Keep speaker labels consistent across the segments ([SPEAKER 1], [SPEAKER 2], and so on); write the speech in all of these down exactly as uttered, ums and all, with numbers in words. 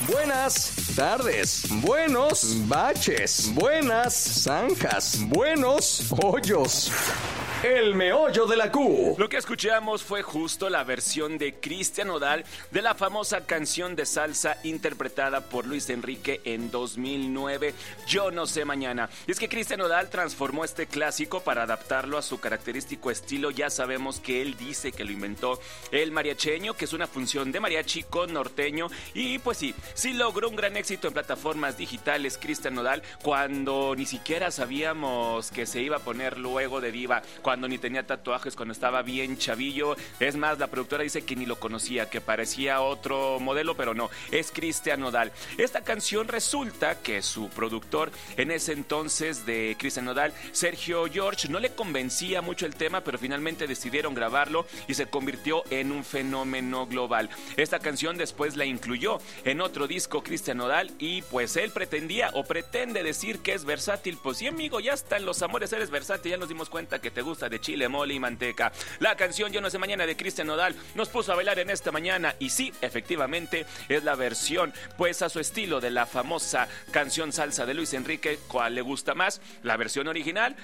[SPEAKER 1] Buenas tardes, buenos baches, buenas zanjas, buenos hoyos. El meollo de la Q.
[SPEAKER 2] Lo que escuchamos fue justo la versión de Cristian Nodal de la famosa canción de salsa interpretada por Luis Enrique en dos mil nueve, Yo no sé mañana. Y es que Cristian Nodal transformó este clásico para adaptarlo a su característico estilo. Ya sabemos que él dice que lo inventó el mariacheño, que es una función de mariachi con norteño. Y pues sí, sí logró un gran éxito en plataformas digitales Cristian Nodal cuando ni siquiera sabíamos que se iba a poner luego de diva, cuando ni tenía tatuajes, cuando estaba bien chavillo. Es más, la productora dice que ni lo conocía, que parecía otro modelo, pero no, es Cristian Nodal. Esta canción resulta que su productor en ese entonces de Cristian Nodal, Sergio George, no le convencía mucho el tema, pero finalmente decidieron grabarlo y se convirtió en un fenómeno global. Esta canción después la incluyó en otro disco Cristian Nodal y pues él pretendía o pretende decir que es versátil. Pues sí, amigo, ya está en Los Amores eres versátil, ya nos dimos cuenta que te gusta de chile, mole y manteca. La canción Yo no sé mañana de Cristian Nodal nos puso a bailar en esta mañana y sí, efectivamente es la versión pues a su estilo de la famosa canción salsa de Luis Enrique. ¿Cuál le gusta más? ¿La versión original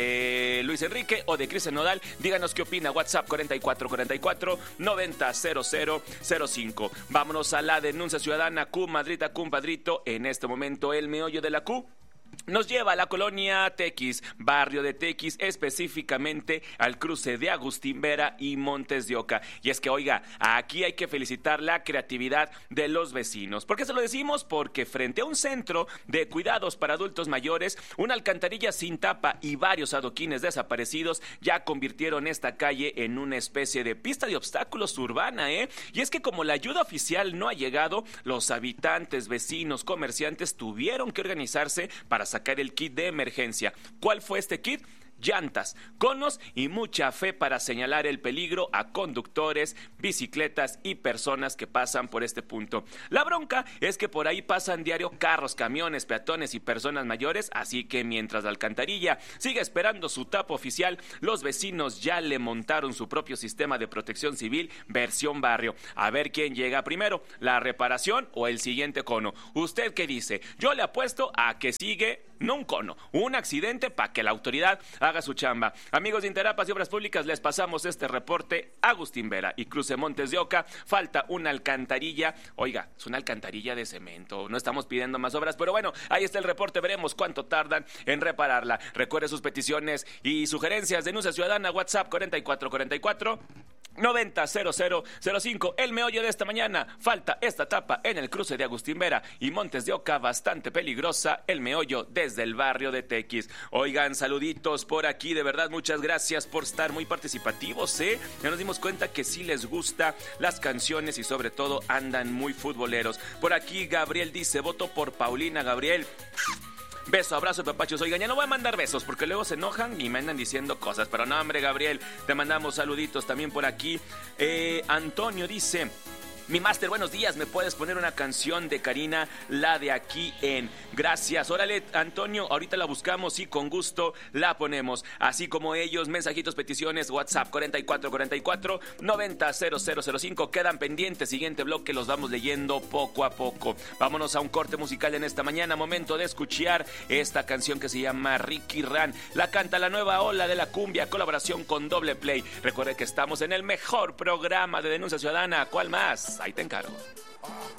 [SPEAKER 2] de Luis Enrique o de Cristian Nodal? Díganos qué opina. WhatsApp cuatro cuatro cuatro cuatro noventa cero cero cero cinco. Vámonos a la denuncia ciudadana. Q, Madrita, compadrito. En este momento el meollo de la Q nos lleva a la colonia Tequis, barrio de Tequis, específicamente al cruce de Agustín Vera y Montes de Oca. Y es que, oiga, aquí hay que felicitar la creatividad de los vecinos. ¿Por qué se lo decimos? Porque frente a un centro de cuidados para adultos mayores, una alcantarilla sin tapa y varios adoquines desaparecidos ya convirtieron esta calle en una especie de pista de obstáculos urbana, ¿eh? Y es que como la ayuda oficial no ha llegado, los habitantes, vecinos, comerciantes tuvieron que organizarse para sacar el kit de emergencia. ¿Cuál fue este kit? Llantas, conos y mucha fe para señalar el peligro a conductores, bicicletas y personas que pasan por este punto. La bronca es que por ahí pasan diario carros, camiones, peatones y personas mayores, así que mientras la alcantarilla sigue esperando su tapa oficial, los vecinos ya le montaron su propio sistema de protección civil versión barrio. A ver quién llega primero, la reparación o el siguiente cono. ¿Usted qué dice? Yo le apuesto a que sigue, no un cono, un accidente para que la autoridad haga su chamba. Amigos de Interapas y Obras Públicas, les pasamos este reporte. Agustín Vera y Cruce Montes de Oca, falta una alcantarilla. Oiga, es una alcantarilla de cemento, no estamos pidiendo más obras, pero bueno, ahí está el reporte, veremos cuánto tardan en repararla. Recuerde sus peticiones y sugerencias. Denuncia ciudadana, WhatsApp cuatro cuatro cuatro cuatro noventa cero cero cero cinco. El meollo de esta mañana, falta esta tapa en el cruce de Agustín Vera y Montes de Oca, bastante peligrosa. El meollo desde el barrio de Tequis. Oigan, saluditos por aquí, de verdad muchas gracias por estar muy participativos, ¿eh? Ya nos dimos cuenta que sí les gusta las canciones y sobre todo andan muy futboleros. Por aquí Gabriel dice, voto por Paulina. Gabriel, beso, abrazo, papachos. Oigan, ya no voy a mandar besos porque luego se enojan y me andan diciendo cosas. Pero no, hombre, Gabriel, te mandamos saluditos también por aquí. Eh, Antonio dice, mi máster, buenos días, ¿me puedes poner una canción de Karina, la de Aquí en? Gracias, órale, Antonio, ahorita la buscamos y con gusto la ponemos. Así como ellos, mensajitos, peticiones, WhatsApp cuatro cuatro cuatro cuatro noventa cero cero cero cinco. Quedan pendientes, siguiente bloque los vamos leyendo poco a poco. Vámonos a un corte musical en esta mañana, momento de escuchar esta canción que se llama Ricky Ran. La canta la nueva ola de la cumbia, colaboración con Doble Play. Recuerde que estamos en el mejor programa de denuncia ciudadana. ¿Cuál más? Ahí te encargo.